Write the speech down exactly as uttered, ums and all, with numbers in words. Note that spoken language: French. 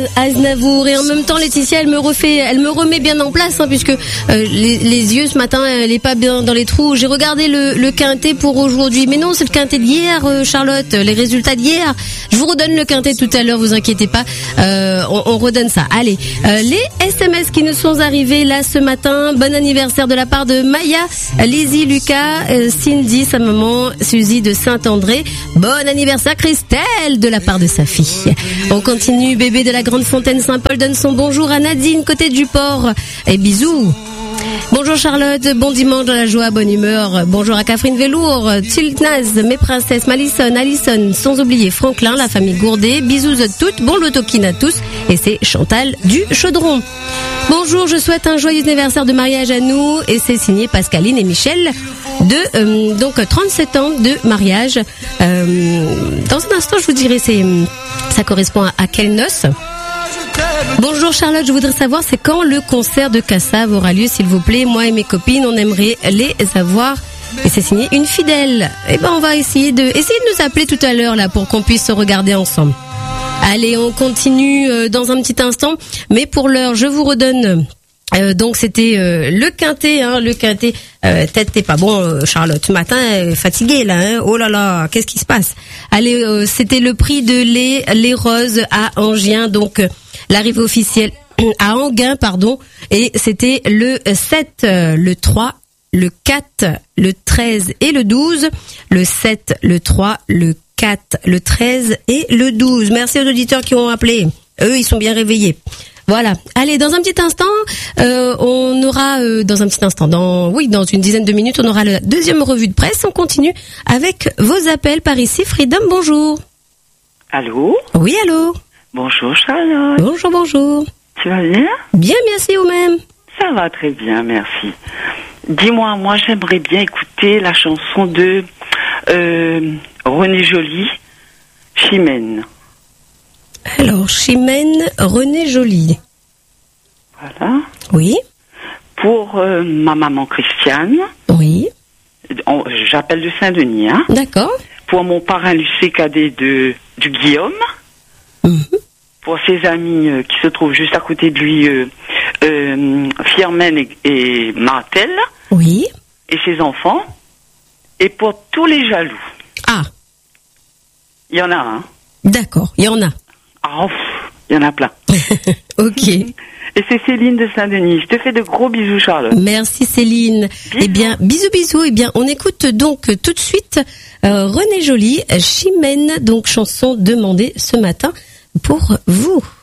Aznavour, et en même temps Laetitia elle me refait, elle me remet bien en place hein, puisque euh, les, les yeux ce matin elle est pas bien dans les trous. J'ai regardé le, le quintet pour aujourd'hui, mais non c'est le quintet d'hier euh, Charlotte, les résultats d'hier. Je vous redonne le quintet tout à l'heure, vous inquiétez pas, euh, on, on redonne ça. Allez, euh, les S M S qui nous sont arrivés là ce matin. Bon anniversaire de la part de Maya, Lizzie, Lucas, euh, Cindy, sa maman, Suzy de Saint-André. Bon anniversaire Christelle de la part de sa fille. On continue, bébé de la Grande Fontaine Saint-Paul donne son bonjour à Nadine, côté du port. Et bisous. Bonjour Charlotte, bon dimanche dans la joie, bonne humeur. Bonjour à Catherine Velour, Tiltnaz, mes princesses, Malison, Alison, sans oublier Franklin, la famille Gourdet. Bisous à toutes, bon lotokin à tous. Et c'est Chantal du Chaudron. Bonjour, je souhaite un joyeux anniversaire de mariage à nous. Et c'est signé Pascaline et Michel de euh, donc trente-sept ans de mariage. Euh, dans un instant, je vous dirai, c'est ça correspond à, à quelle noce. Bonjour Charlotte, je voudrais savoir c'est quand le concert de Cassave aura lieu s'il vous plaît. Moi et mes copines, on aimerait les avoir. Et c'est signé une fidèle. Eh ben on va essayer de essayer de nous appeler tout à l'heure là pour qu'on puisse se regarder ensemble. Allez, on continue euh, dans un petit instant, mais pour l'heure, je vous redonne Euh, donc c'était euh, le quintet, hein, le quintet. Euh, tête t'es pas bon, euh, Charlotte. Ce matin, euh, fatiguée là. Hein, oh là là, qu'est-ce qui se passe? Allez, euh, c'était le prix de lait, les roses à Angien. Donc euh, l'arrivée officielle à Anguin, pardon. Et c'était le sept, euh, le trois, le quatre, le treize et le douze. Le sept, le trois, le quatre, le treize et le douze. Merci aux auditeurs qui ont appelé. Eux, ils sont bien réveillés. Voilà. Allez, dans un petit instant, euh, on aura euh, dans un petit instant, dans oui, dans une dizaine de minutes, on aura la deuxième revue de presse. On continue avec vos appels par ici. Freedom, bonjour. Allô? Oui, allô. Bonjour Charlotte. Bonjour, bonjour. Tu vas bien? Bien, merci vous-même. Ça va très bien, merci. Dis-moi, moi j'aimerais bien écouter la chanson de euh, René Joly, Chimène. Alors, Chimène, René Joly. Voilà. Oui. Pour euh, ma maman Christiane. Oui. On, j'appelle de Saint-Denis. Hein. D'accord. Pour mon parrain Lucé Cadet de, du Guillaume. Mm-hmm. Pour ses amis euh, qui se trouvent juste à côté de lui, euh, euh, Firmen et, et Martel. Oui. Et ses enfants. Et pour tous les jaloux. Ah. Il y en a un. Hein. D'accord, il y en a. Ah, il y en a plein. Ok. Et c'est Céline de Saint-Denis. Je te fais de gros bisous, Charlotte. Merci Céline. Bisous. Eh bien, bisous, bisous. Eh bien, on écoute donc tout de suite euh, René Joly, Chimène, donc chanson demandée ce matin pour vous.